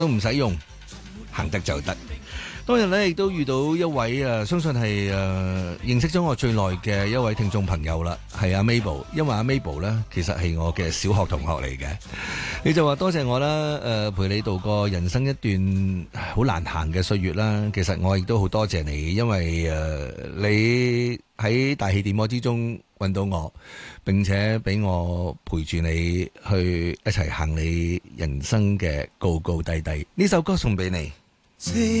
都唔使用，行得就得。當日咧亦都遇到一位相信係認識咗我最耐嘅一位聽眾朋友啦，係阿 Mabel。因為阿 Mabel 咧其實係我嘅小學同學嚟嘅，你就話多謝我啦，陪你度過人生一段好難行嘅歲月啦。其實我亦都好多謝你，因為你喺大氣電波之中揾到我，並且俾我陪住你去一齊行你人生嘅高高低低。呢首歌送俾你。